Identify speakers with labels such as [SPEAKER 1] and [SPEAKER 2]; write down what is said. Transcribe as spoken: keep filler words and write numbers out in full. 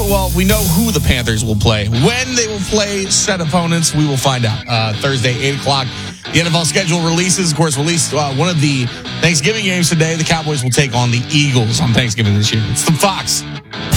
[SPEAKER 1] well, we know who the Panthers will play. When they will play said opponents, we will find out. Uh, Thursday, eight o'clock. The N F L schedule releases, of course, released uh, one of the Thanksgiving games today. The Cowboys will take on the Eagles on Thanksgiving this year. It's the Fox